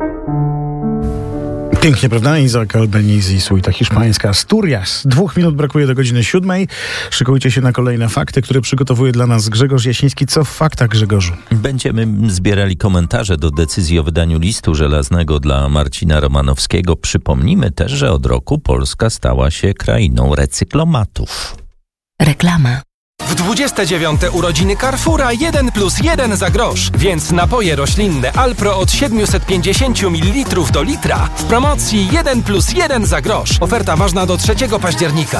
Pięknie, prawda? Isaac Albenizi, suita hiszpańska Asturias. 2 minut brakuje do godziny 7. Szykujcie się na kolejne fakty, które przygotowuje dla nas Grzegorz Jasiński. Co w faktach, Grzegorzu? Będziemy zbierali komentarze do decyzji o wydaniu listu żelaznego dla Marcina Romanowskiego. Przypomnijmy też, że od roku Polska stała się krainą recyklomatów. Reklama. W 29. urodziny Carrefoura 1+1 za grosz, więc napoje roślinne Alpro od 750 ml do litra w promocji 1+1 za grosz. Oferta ważna do 3 października.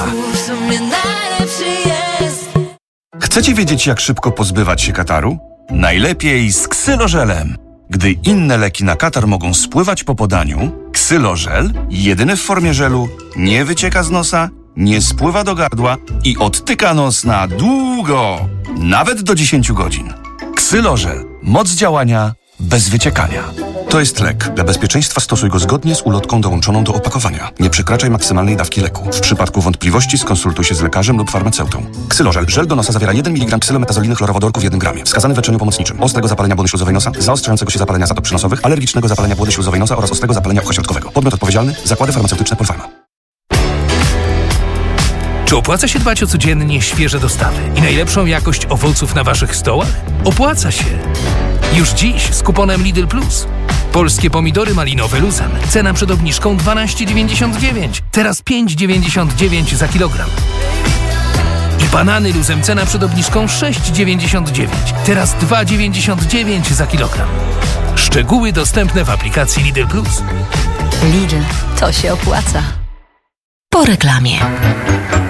Chcecie wiedzieć, jak szybko pozbywać się kataru? Najlepiej z ksylożelem. Gdy inne leki na katar mogą spływać po podaniu, ksylożel, jedyny w formie żelu, nie wycieka z nosa, nie spływa do gardła i odtyka nos na długo, nawet do 10 godzin. Ksylożel. Moc działania bez wyciekania. To jest lek. Dla bezpieczeństwa stosuj go zgodnie z ulotką dołączoną do opakowania. Nie przekraczaj maksymalnej dawki leku. W przypadku wątpliwości skonsultuj się z lekarzem lub farmaceutą. Ksylożel. Żel do nosa zawiera 1 mg ksylometazoliny chlorowodorku w 1 gramie. Wskazany w leczeniu pomocniczym. Ostrego zapalenia błony śluzowej nosa, zaostrzającego się zapalenia zatop przynosowych, alergicznego zapalenia błony śluzowej nosa oraz ostrego zapalenia ucha środkowego. Podmiot odpowiedzialny. Zakłady farmaceutyczne Polpharma. Czy opłaca się dbać o codziennie świeże dostawy i najlepszą jakość owoców na waszych stołach? Opłaca się! Już dziś z kuponem Lidl Plus. Polskie pomidory malinowe luzem. Cena przed obniżką 12,99. Teraz 5,99 za kilogram. I banany luzem. Cena przed obniżką 6,99. Teraz 2,99 za kilogram. Szczegóły dostępne w aplikacji Lidl Plus. Lidl, to się opłaca. Po reklamie.